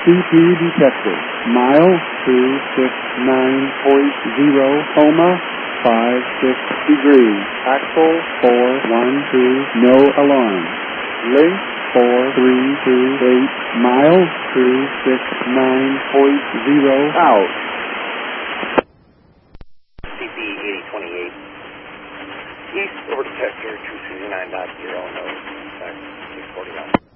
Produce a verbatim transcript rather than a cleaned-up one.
C P detected. Mile two six nine point zero, coma, five six degrees. Axle four one two, no alarm. Link four three two eight, mile two six nine point zero, out. C P eighty twenty-eight. East over detector two three nine dot zero, no, six forty-nine.